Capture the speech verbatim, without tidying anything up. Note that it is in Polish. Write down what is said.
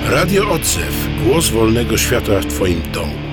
Radio Odzew. Głos wolnego świata w Twoim domu.